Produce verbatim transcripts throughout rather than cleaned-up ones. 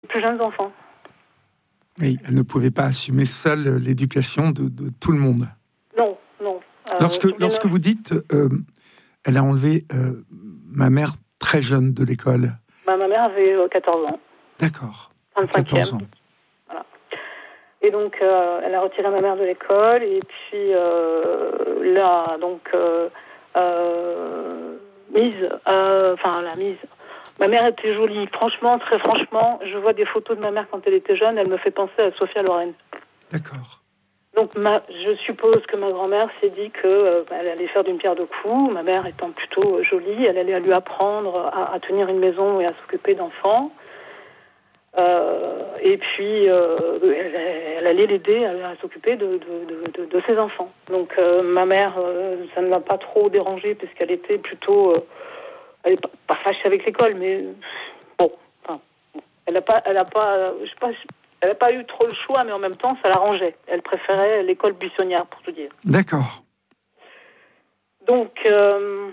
plus jeunes enfants. Oui, elle ne pouvait pas assumer seule l'éducation de, de tout le monde. Non, non. Euh, lorsque lorsque vous dites, euh, elle a enlevé euh, ma mère très jeune de l'école. Bah, ma mère avait euh, quatorze ans. D'accord. quatorze ans. Voilà. Et donc, euh, elle a retiré ma mère de l'école, et puis euh, là, donc, euh, euh, mise, enfin, euh, la mise. Ma mère était jolie, franchement, très franchement. Je vois des photos de ma mère quand elle était jeune, elle me fait penser à Sophia Loren. D'accord. Donc, ma, je suppose que ma grand-mère s'est dit qu'elle euh, allait faire d'une pierre deux coups. Ma mère étant plutôt jolie, elle allait lui apprendre à, à tenir une maison et à s'occuper d'enfants. Euh, et puis, euh, elle, elle allait l'aider à, à s'occuper de, de, de, de, de ses enfants. Donc, euh, ma mère, euh, ça ne l'a pas trop dérangée, puisqu'elle était plutôt... Euh, elle n'est pas, pas fâchée avec l'école, mais bon, enfin, elle n'a pas, elle a pas, je sais pas, elle n'a pas eu trop le choix, mais en même temps, ça l'arrangeait. Elle préférait l'école buissonnière, pour tout dire. D'accord. Donc, euh,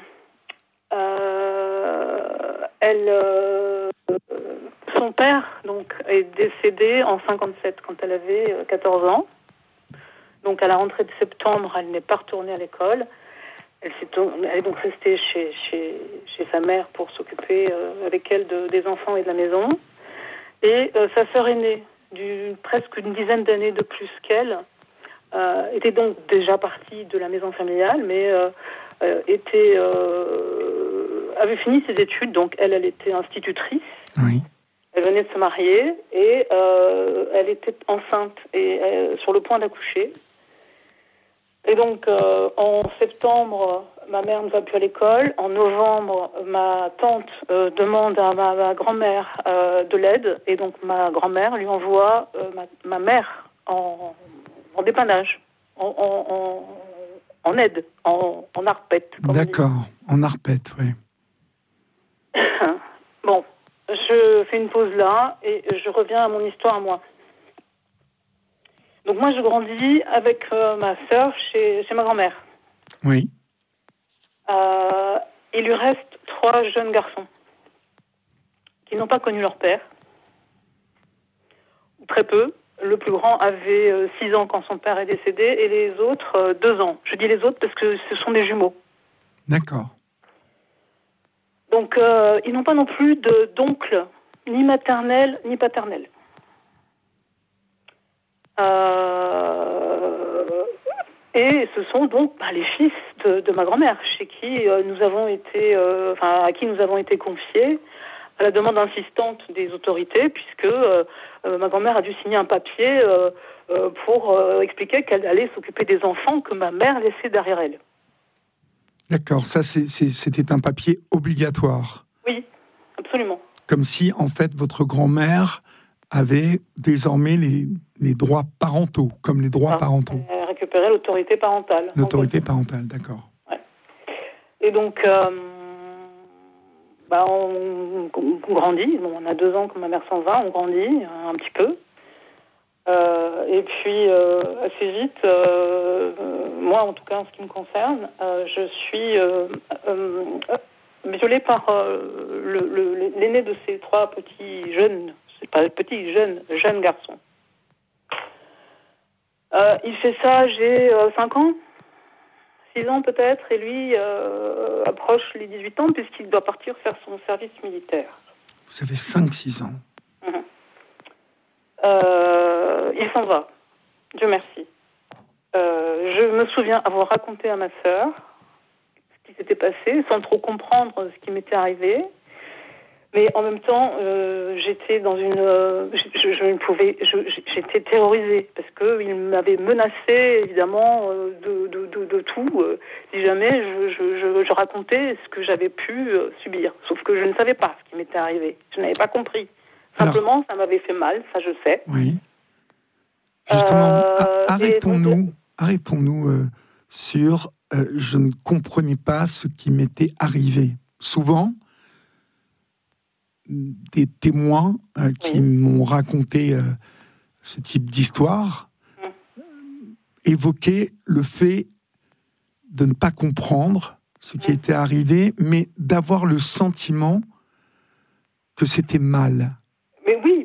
euh, elle, euh, son père donc est décédé en cinquante-sept quand elle avait quatorze ans. Donc, à la rentrée de septembre, elle n'est pas retournée à l'école. Elle, elle est donc restée chez, chez, chez sa mère pour s'occuper euh, avec elle de, des enfants et de la maison. Et euh, sa sœur aînée, d'une, presque une dizaine d'années de plus qu'elle, euh, était donc déjà partie de la maison familiale, mais euh, euh, était, euh, avait fini ses études. Donc elle, elle était institutrice. Oui. Elle venait de se marier et euh, elle était enceinte et euh, sur le point d'accoucher. Et donc, euh, en septembre, ma mère ne va plus à l'école. En novembre, ma tante euh, demande à ma, ma grand-mère euh, de l'aide. Et donc, ma grand-mère lui envoie euh, ma, ma mère en, en dépannage, en, en, en, en aide, en, en arpette. D'accord, en arpette, oui. Bon, je fais une pause là et je reviens à mon histoire à moi. Donc moi, je grandis avec euh, ma sœur chez, chez ma grand-mère. Oui. Euh, il lui reste trois jeunes garçons qui n'ont pas connu leur père, très peu. Le plus grand avait euh, six ans quand son père est décédé et les autres, euh, deux ans. Je dis les autres parce que ce sont des jumeaux. D'accord. Donc, euh, ils n'ont pas non plus de, d'oncle, ni maternel, ni paternel. Euh, et ce sont donc bah, les fils de, de ma grand-mère, chez qui euh, nous avons été, euh, enfin à qui nous avons été confiés à la demande insistante des autorités, puisque euh, euh, ma grand-mère a dû signer un papier euh, euh, pour euh, expliquer qu'elle allait s'occuper des enfants que ma mère laissait derrière elle. D'accord, ça c'est, c'est, c'était un papier obligatoire. Oui, absolument. Comme si en fait votre grand-mère avait désormais les, les droits parentaux, comme les droits ah, parentaux. Elle récupérait l'autorité parentale. L'autorité parentale, d'accord. Ouais. Et donc, euh, bah on, on grandit. Bon, on a deux ans quand ma mère s'en va, on grandit un petit peu. Euh, et puis, euh, assez vite, euh, moi en tout cas en ce qui me concerne, euh, je suis euh, euh, violée par euh, le, le, l'aîné de ces trois petits jeunes, c'est pas petits, jeunes, jeunes garçons. Euh, il fait ça, j'ai euh, cinq ans, six ans peut-être, et lui euh, approche les dix-huit ans puisqu'il doit partir faire son service militaire. Vous avez cinq six ans. Mmh. Euh, il s'en va, Dieu merci. Euh, je me souviens avoir raconté à ma sœur ce qui s'était passé, sans trop comprendre ce qui m'était arrivé. Mais en même temps, euh, j'étais dans une, euh, je, je ne pouvais, je, j'étais terrorisée parce que il m'avait menacé évidemment euh, de, de, de, de tout. Euh, si jamais je, je, je, je racontais ce que j'avais pu euh, subir, sauf que je ne savais pas ce qui m'était arrivé. Je n'avais pas compris. Simplement, alors, ça m'avait fait mal, ça je sais. Oui. Justement, euh, arrêtons-nous, donc, arrêtons-nous euh, sur euh, je ne comprenais pas ce qui m'était arrivé. Souvent, des témoins euh, qui oui. m'ont raconté euh, ce type d'histoire mmh. évoquaient le fait de ne pas comprendre ce qui mmh. était arrivé, mais d'avoir le sentiment que c'était mal. Mais oui,